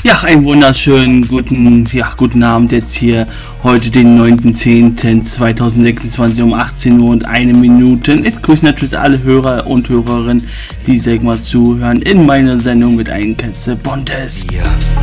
Ja, einen wunderschönen guten Abend jetzt hier, heute den 9.10.2026 um 18 Uhr und 1 Minute. Ich grüße natürlich alle Hörer und Hörerinnen, die mal zuhören in meiner Sendung mit einem Kästchen Bontes.